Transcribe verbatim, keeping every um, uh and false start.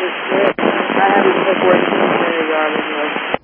was sick. I had to take work in the yard anyway.